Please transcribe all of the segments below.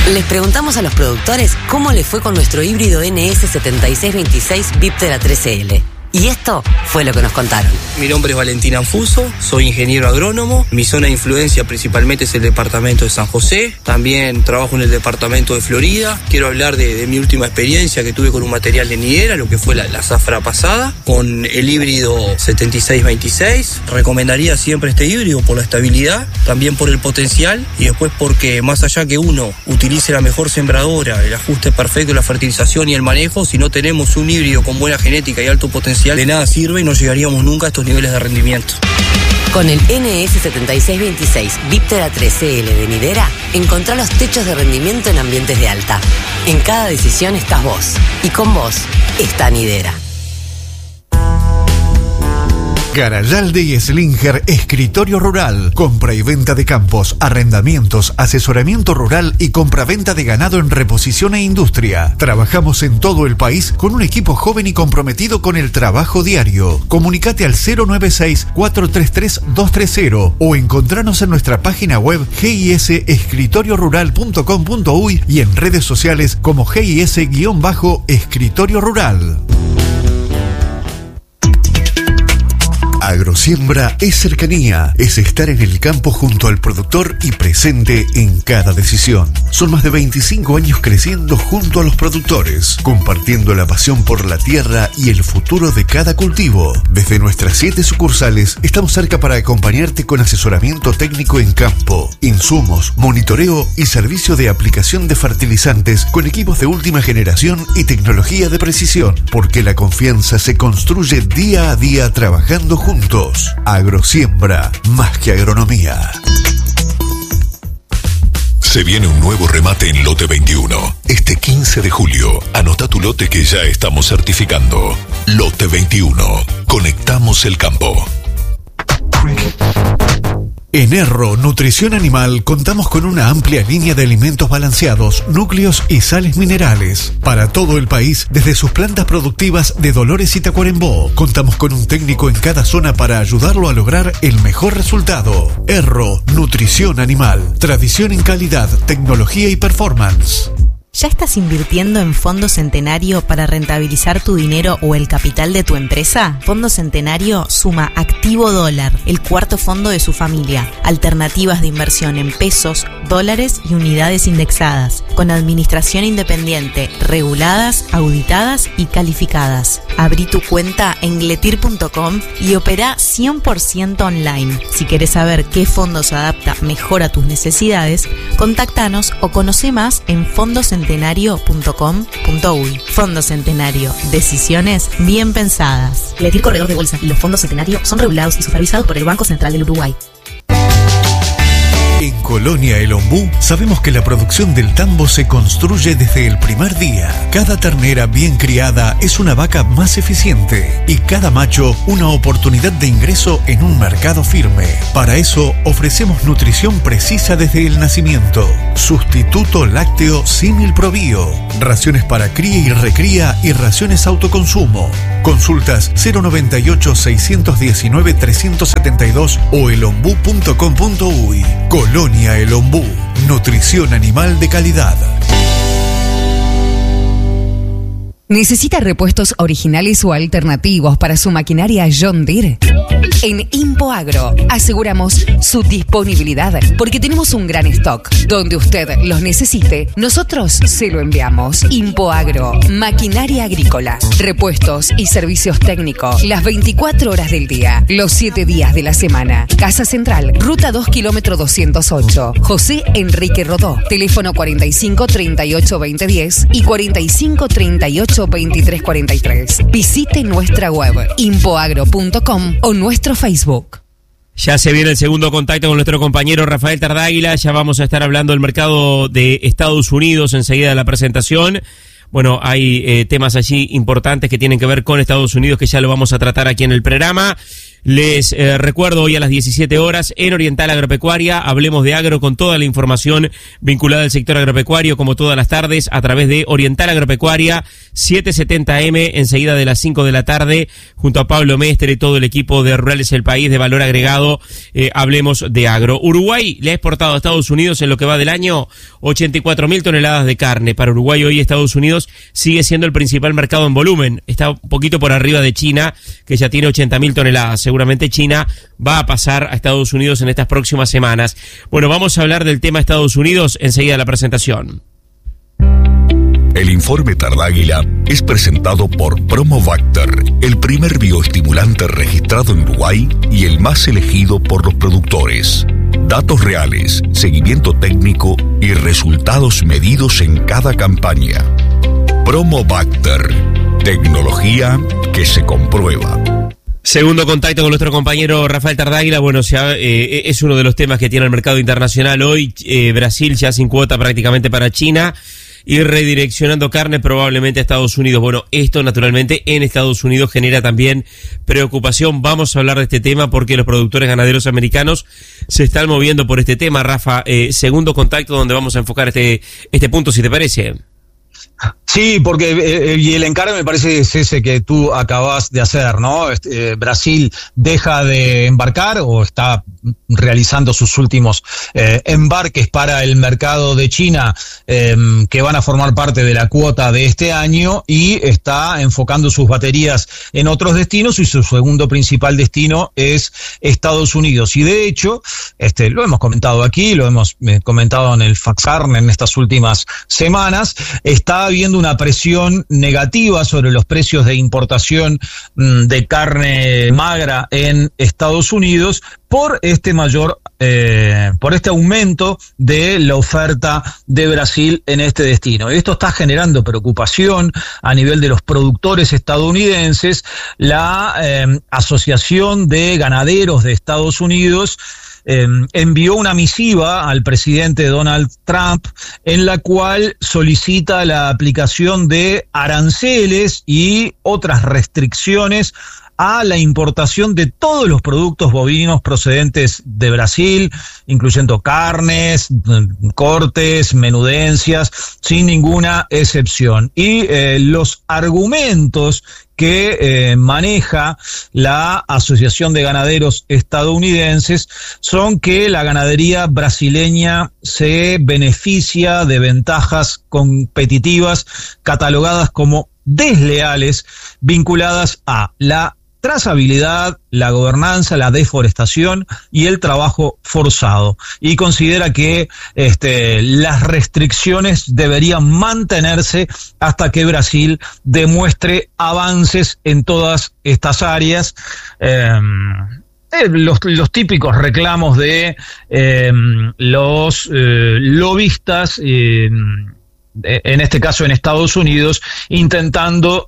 Les preguntamos a los productores cómo les fue con nuestro híbrido NS7626 VIP de la 13L. Y esto fue lo que nos contaron. Mi nombre es Valentín Anfuso, soy ingeniero agrónomo. Mi zona de influencia principalmente es el departamento de San José. También trabajo en el departamento de Florida. Quiero hablar de mi última experiencia que tuve con un material de nidera, lo que fue la zafra pasada, con el híbrido 7626. Recomendaría siempre este híbrido por la estabilidad, también por el potencial y después porque más allá que uno utilice la mejor sembradora, el ajuste perfecto, la fertilización y el manejo, si no tenemos un híbrido con buena genética y alto potencial, de nada sirve y no llegaríamos nunca a estos niveles de rendimiento. Con el NS7626 VIP de la 13L de Nidera, encontrá los techos de rendimiento en ambientes de alta. En cada decisión estás vos, y con vos está Nidera. Garayalde y Slinger Escritorio Rural. Compra y venta de campos, arrendamientos, asesoramiento rural y compra-venta de ganado en reposición e industria. Trabajamos en todo el país con un equipo joven y comprometido con el trabajo diario. Comunicate al 096-433-230 o encontranos en nuestra página web gisescritoriorural.com.uy y en redes sociales como GIS-Escritorio Rural. Agrosiembra es cercanía, es estar en el campo junto al productor y presente en cada decisión. Son más de 25 años creciendo junto a los productores, compartiendo la pasión por la tierra y el futuro de cada cultivo. Desde nuestras 7 sucursales, estamos cerca para acompañarte con asesoramiento técnico en campo, insumos, monitoreo y servicio de aplicación de fertilizantes con equipos de última generación y tecnología de precisión, porque la confianza se construye día a día trabajando juntos. Agrosiembra, más que agronomía. Se viene un nuevo remate en Lote 21. Este 15 de julio, anota tu lote que ya estamos certificando. Lote 21. Conectamos el campo. En Erro Nutrición Animal contamos con una amplia línea de alimentos balanceados, núcleos y sales minerales. Para todo el país, desde sus plantas productivas de Dolores y Tacuarembó, contamos con un técnico en cada zona para ayudarlo a lograr el mejor resultado. Erro Nutrición Animal. Tradición en calidad, tecnología y performance. ¿Ya estás invirtiendo en Fondo Centenario para rentabilizar tu dinero o el capital de tu empresa? Fondo Centenario suma Activo Dólar, el cuarto fondo de su familia. Alternativas de inversión en pesos, dólares y unidades indexadas, con administración independiente, reguladas, auditadas y calificadas. Abrí tu cuenta en gletir.com y operá 100% online. Si querés saber qué fondo se adapta mejor a tus necesidades, contáctanos o conoce más en fondocentenario.com.uy. Fondo Centenario. Decisiones bien pensadas. Gletir Corredor de Bolsa y los fondos Centenario son regulados y supervisados por el Banco Central del Uruguay. En Colonia El Ombú sabemos que la producción del tambo se construye desde el primer día. Cada ternera bien criada es una vaca más eficiente y cada macho una oportunidad de ingreso en un mercado firme. Para eso ofrecemos nutrición precisa desde el nacimiento. Sustituto lácteo Símil Probio. Raciones para cría y recría y raciones autoconsumo. Consultas 098-619-372 o elombú.com.uy. Colonia El Ombú, nutrición animal de calidad. ¿Necesita repuestos originales o alternativos para su maquinaria John Deere? En Impoagro aseguramos su disponibilidad porque tenemos un gran stock. Donde usted los necesite, nosotros se lo enviamos. Impoagro, maquinaria agrícola, repuestos y servicios técnicos, las 24 horas del día, los 7 días de la semana. Casa Central, Ruta 2, kilómetro 208. José Enrique Rodó, teléfono 45 38 20 10 y 45 38 23 43. Visite nuestra web impoagro.com o nuestro Facebook. Ya se viene el segundo contacto con nuestro compañero Rafael Tardáguila. Ya vamos a estar hablando del mercado de Estados Unidos enseguida de la presentación. Bueno, hay temas allí importantes que tienen que ver con Estados Unidos que ya lo vamos a tratar aquí en el programa. Les recuerdo hoy a las 17 horas en Oriental Agropecuaria, hablemos de agro con toda la información vinculada al sector agropecuario, como todas las tardes, a través de Oriental Agropecuaria, 770M, enseguida de las 5 de la tarde, junto a Pablo Mestre y todo el equipo de Rurales El País de Valor Agregado, hablemos de agro. Uruguay le ha exportado a Estados Unidos en lo que va del año 84.000 toneladas de carne. Para Uruguay hoy Estados Unidos sigue siendo el principal mercado en volumen, está un poquito por arriba de China, que ya tiene 80.000 toneladas. Seguramente China va a pasar a Estados Unidos en estas próximas semanas. Bueno, vamos a hablar del tema Estados Unidos enseguida de la presentación. El informe Tardáguila es presentado por Promobacter, el primer bioestimulante registrado en Uruguay y el más elegido por los productores. Datos reales, seguimiento técnico y resultados medidos en cada campaña. Promobacter, tecnología que se comprueba. Segundo contacto con nuestro compañero Rafael Tardáguila. Bueno, es uno de los temas que tiene el mercado internacional hoy. Brasil ya sin cuota prácticamente para China y redireccionando carne probablemente a Estados Unidos. Bueno, esto naturalmente en Estados Unidos genera también preocupación. Vamos a hablar de este tema porque los productores ganaderos americanos se están moviendo por este tema. Rafa, segundo contacto donde vamos a enfocar este punto, si te parece. Sí, porque y el encargo me parece es ese que tú acabas de hacer, ¿no? Brasil deja de embarcar o está realizando sus últimos embarques para el mercado de China, que van a formar parte de la cuota de este año, y está enfocando sus baterías en otros destinos, y su segundo principal destino es Estados Unidos. Y de hecho, lo hemos comentado aquí, lo hemos comentado en el Faxarn en estas últimas semanas, está habiendo una presión negativa sobre los precios de importación de carne magra en Estados Unidos por este aumento de la oferta de Brasil en este destino. Esto está generando preocupación a nivel de los productores estadounidenses. La Asociación de Ganaderos de Estados Unidos envió una misiva al presidente Donald Trump en la cual solicita la aplicación de aranceles y otras restricciones a la importación de todos los productos bovinos procedentes de Brasil, incluyendo carnes, cortes, menudencias, sin ninguna excepción. Y los argumentos que maneja la Asociación de Ganaderos Estadounidenses son que la ganadería brasileña se beneficia de ventajas competitivas catalogadas como desleales vinculadas a la trazabilidad, la gobernanza, la deforestación y el trabajo forzado, y considera que las restricciones deberían mantenerse hasta que Brasil demuestre avances en todas estas áreas. Los típicos reclamos de los lobistas, en este caso en Estados Unidos, intentando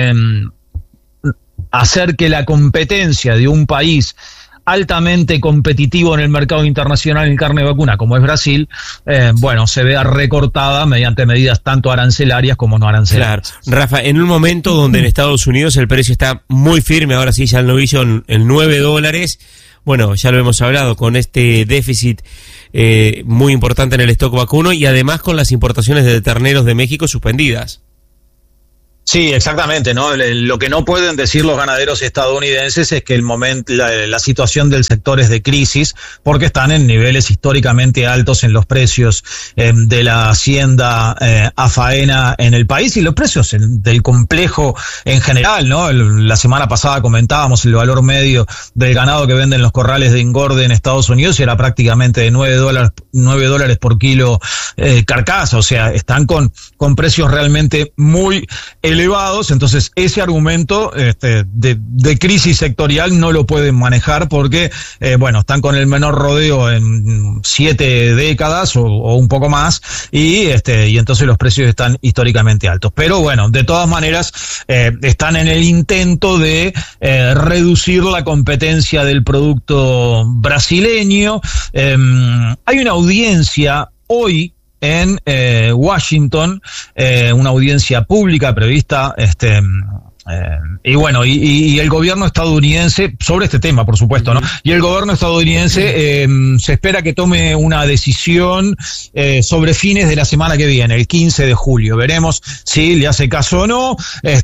hacer que la competencia de un país altamente competitivo en el mercado internacional en carne vacuna como es Brasil, se vea recortada mediante medidas tanto arancelarias como no arancelarias. Claro. Rafa, en un momento donde en Estados Unidos el precio está muy firme, ahora sí ya el novillo en $9, bueno, ya lo hemos hablado, con este déficit muy importante en el stock vacuno y además con las importaciones de terneros de México suspendidas. Sí, exactamente, ¿no? Lo que no pueden decir los ganaderos estadounidenses es que la situación del sector es de crisis, porque están en niveles históricamente altos en los precios de la hacienda a faena en el país y los precios del complejo en general, ¿no? La semana pasada comentábamos el valor medio del ganado que venden los corrales de engorde en Estados Unidos y era prácticamente de $9 por kilo carcasa, o sea, están con precios realmente muy elevados. Entonces ese argumento de crisis sectorial no lo pueden manejar porque están con el menor rodeo en 7 décadas o un poco más y entonces los precios están históricamente altos, pero bueno, de todas maneras están en el intento de reducir la competencia del producto brasileño. Hay una audiencia hoy en Washington, una audiencia pública prevista Y bueno, y el gobierno estadounidense, sobre este tema, por supuesto, ¿no? Y el gobierno estadounidense se espera que tome una decisión sobre fines de la semana que viene, el 15 de julio. Veremos si le hace caso o no.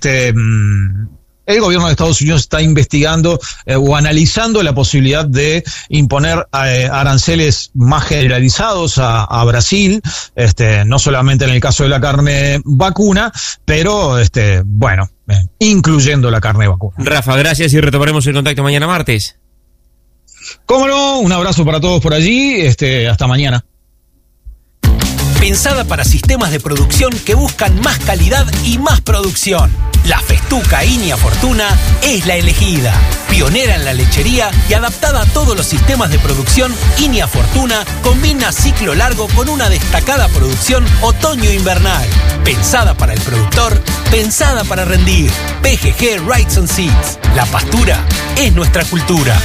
El gobierno de Estados Unidos está investigando o analizando la posibilidad de imponer aranceles más generalizados a Brasil, no solamente en el caso de la carne vacuna, pero incluyendo la carne vacuna. Rafa, gracias y retomaremos el contacto mañana martes. Cómo no, un abrazo para todos por allí, hasta mañana. Pensada para sistemas de producción que buscan más calidad y más producción. La Festuca Inia Fortuna es la elegida. Pionera en la lechería y adaptada a todos los sistemas de producción, Inia Fortuna combina ciclo largo con una destacada producción otoño-invernal. Pensada para el productor, pensada para rendir. PGG Rights and Seeds. La pastura es nuestra cultura.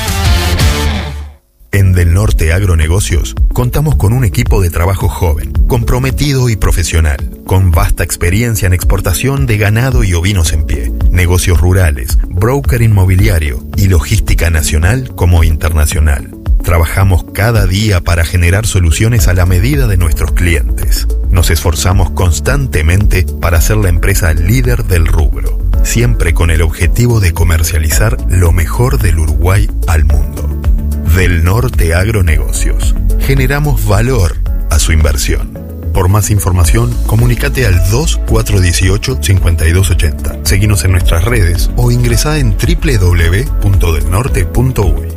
En Del Norte Agronegocios contamos con un equipo de trabajo joven, comprometido y profesional, con vasta experiencia en exportación de ganado y ovinos en pie, negocios rurales, broker inmobiliario y logística nacional como internacional. Trabajamos cada día para generar soluciones a la medida de nuestros clientes. Nos esforzamos constantemente para ser la empresa líder del rubro, siempre con el objetivo de comercializar lo mejor del Uruguay al mundo. Del Norte Agronegocios. Generamos valor a su inversión. Por más información, comunícate al 2418-5280. Seguinos en nuestras redes o ingresá en www.delnorte.uy.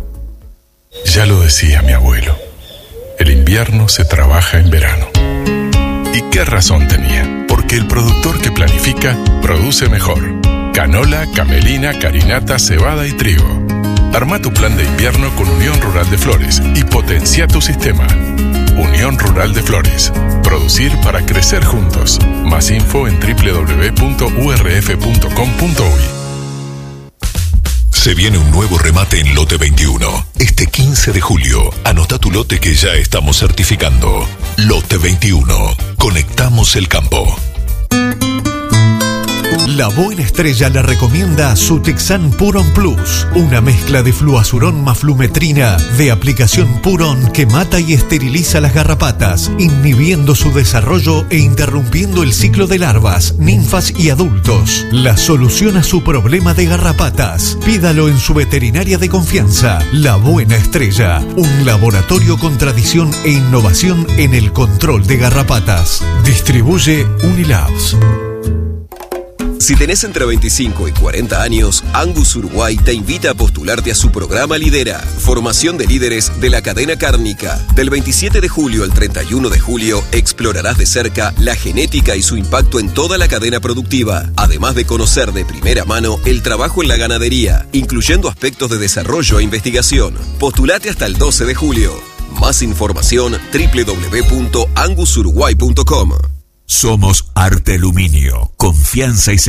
Ya lo decía mi abuelo, el invierno se trabaja en verano. ¿Y qué razón tenía? Porque el productor que planifica, produce mejor. Canola, camelina, carinata, cebada y trigo. Arma tu plan de invierno con Unión Rural de Flores y potencia tu sistema. Unión Rural de Flores. Producir para crecer juntos. Más info en www.urf.com.uy. Se viene un nuevo remate en Lote 21. Este 15 de julio, anota tu lote que ya estamos certificando. Lote 21. Conectamos el campo. La Buena Estrella le recomienda Sutexan Puron Plus, una mezcla de fluazurón más flumetrina de aplicación Puron que mata y esteriliza las garrapatas, inhibiendo su desarrollo e interrumpiendo el ciclo de larvas, ninfas y adultos. La solución a su problema de garrapatas. Pídalo en su veterinaria de confianza, La Buena Estrella, un laboratorio con tradición e innovación en el control de garrapatas. Distribuye Unilabs. Si tenés entre 25 y 40 años, Angus Uruguay te invita a postularte a su programa Lidera, formación de líderes de la cadena cárnica. Del 27 de julio al 31 de julio, explorarás de cerca la genética y su impacto en toda la cadena productiva, además de conocer de primera mano el trabajo en la ganadería, incluyendo aspectos de desarrollo e investigación. Postulate hasta el 12 de julio. Más información www.angusuruguay.com. Somos Arte Aluminio, confianza y